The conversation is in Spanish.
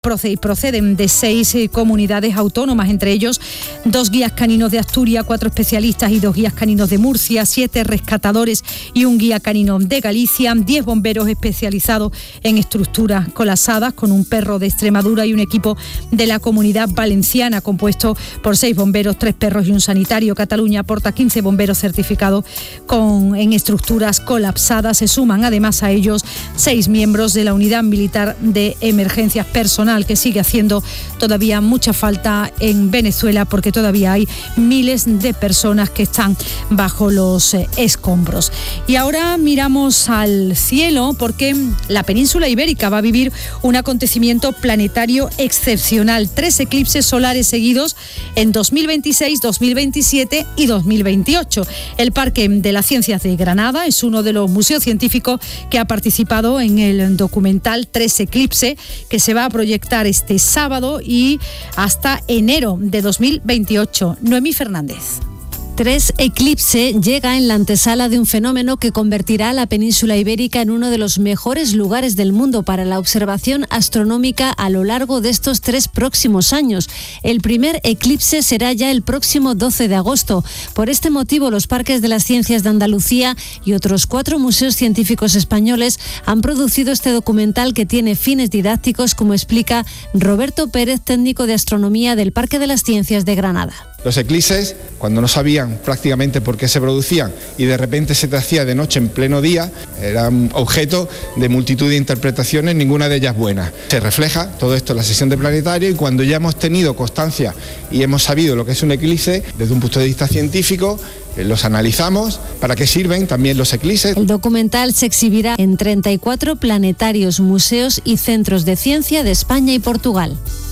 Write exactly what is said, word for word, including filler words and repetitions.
proceden de seis eh, comunidades autónomas, entre ellos dos guías caninos de Asturias, cuatro especialistas y dos guías caninos de Murcia, siete rescatadores y un guía canino de Galicia, diez bomberos especializados en estructuras colapsadas con un perro de Extremadura y un equipo de la Comunidad Valenciana compuesto por seis bomberos, tres perros y un sanitario. Cataluña aporta quince bomberos certificados con, en estructuras colapsadas. Se suman además a ellos seis miembros de la Unidad Militar de Emergencias Personales, que sigue haciendo todavía mucha falta en Venezuela porque todavía hay miles de personas que están bajo los eh, escombros. Y ahora miramos al cielo porque la península ibérica va a vivir un acontecimiento planetario excepcional. Tres eclipses solares seguidos en dos mil veintiséis, dos mil veintisiete y dos mil veintiocho. El Parque de las Ciencias de Granada es uno de los museos científicos que ha participado en el documental Tres Eclipses, que se va a proyectar este sábado y hasta enero de dos mil veintiocho. Noemí Fernández. Tres Eclipse llega en la antesala de un fenómeno que convertirá a la península ibérica en uno de los mejores lugares del mundo para la observación astronómica a lo largo de estos tres próximos años. El primer eclipse será ya el próximo doce de agosto. Por este motivo, los Parques de las Ciencias de Andalucía y otros cuatro museos científicos españoles han producido este documental que tiene fines didácticos, como explica Roberto Pérez, técnico de astronomía del Parque de las Ciencias de Granada. Los eclipses, cuando no sabían prácticamente por qué se producían y de repente se te hacía de noche en pleno día, eran objeto de multitud de interpretaciones, ninguna de ellas buena. Se refleja todo esto en la sesión de planetario y cuando ya hemos tenido constancia y hemos sabido lo que es un eclipse, desde un punto de vista científico, los analizamos, para qué sirven también los eclipses. El documental se exhibirá en treinta y cuatro planetarios, museos y centros de ciencia de España y Portugal.